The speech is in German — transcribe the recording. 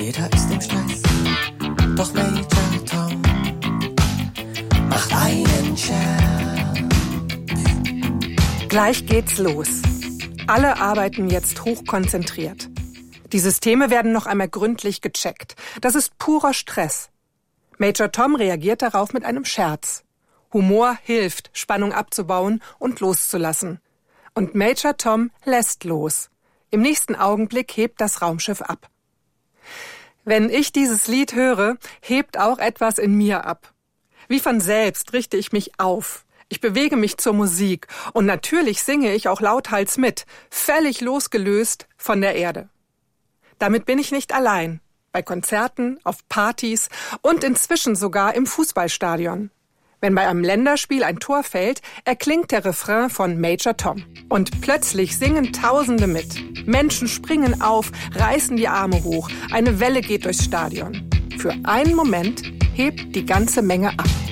Jeder ist im Stress, doch Major Tom macht einen Scherz. Gleich geht's los. Alle arbeiten jetzt hochkonzentriert. Die Systeme werden noch einmal gründlich gecheckt. Das ist purer Stress. Major Tom reagiert darauf mit einem Scherz. Humor hilft, Spannung abzubauen und loszulassen. Und Major Tom lässt los. Im nächsten Augenblick hebt das Raumschiff ab. Wenn ich dieses Lied höre, hebt auch etwas in mir ab. Wie von selbst richte ich mich auf. Ich bewege mich zur Musik und natürlich singe ich auch lauthals mit, völlig losgelöst von der Erde. Damit bin ich nicht allein. Bei Konzerten, auf Partys und inzwischen sogar im Fußballstadion. Wenn bei einem Länderspiel ein Tor fällt, erklingt der Refrain von Major Tom. Und plötzlich singen Tausende mit. Menschen springen auf, reißen die Arme hoch. Eine Welle geht durchs Stadion. Für einen Moment hebt die ganze Menge ab.